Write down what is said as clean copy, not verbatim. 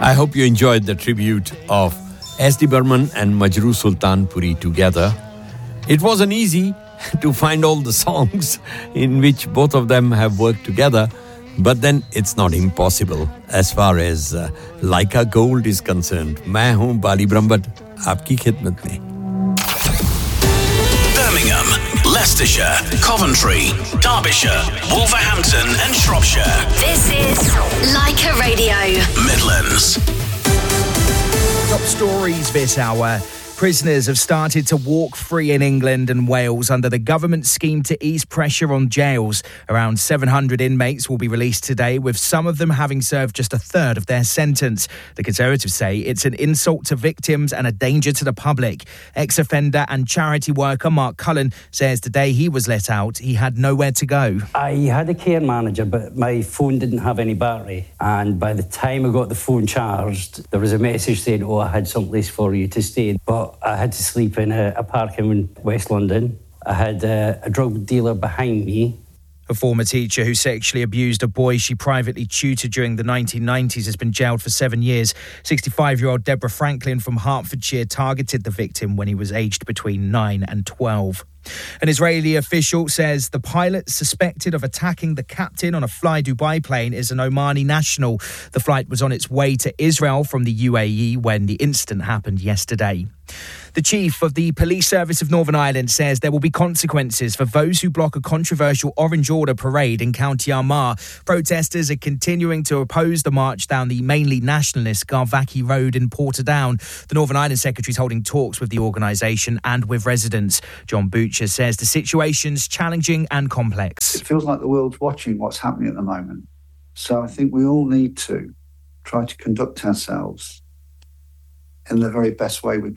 I hope you enjoyed the tribute of S.D. Burman and Majrooh Sultanpuri together. It wasn't easy to find all the songs in which both of them have worked together, but then it's not impossible as far as Laika Gold is concerned. मैं हूँ बाली ब्रह्मभट्ट आपकी खिदमत में. Birmingham, Leicestershire, Coventry, Derbyshire, Wolverhampton and Shropshire. This is Laika Radio. Midlands. Top stories this hour. Prisoners have started to walk free in England and Wales under the government scheme to ease pressure on jails. Around 700 inmates will be released today, with some of them having served just a third of their sentence. The Conservatives say it's an insult to victims and a danger to the public. Ex-offender and charity worker Mark Cullen says today he was let out, he had nowhere to go. I had a care manager, but my phone didn't have any battery. And by the time I got the phone charged, there was a message saying, "Oh, I had someplace for you to stay." But I had to sleep in a park in West London. I had a drug dealer behind me. A former teacher who sexually abused a boy she privately tutored during the 1990s has been jailed for 7 years. 65-year-old Deborah Franklin from Hertfordshire targeted the victim when he was aged between 9 and 12. An Israeli official says the pilot suspected of attacking the captain on a Fly Dubai plane is an Omani national. The flight was on its way to Israel from the UAE when the incident happened yesterday. The chief of the Police Service of Northern Ireland says there will be consequences for those who block a controversial Orange Order parade in County Armagh. Protesters are continuing to oppose the march down the mainly nationalist Garvackie Road in Portadown. The Northern Ireland Secretary is holding talks with the organisation and with residents. John Butcher says the situation's challenging and complex. It feels like the world's watching what's happening at the moment. So I think we all need to try to conduct ourselves in the very best way we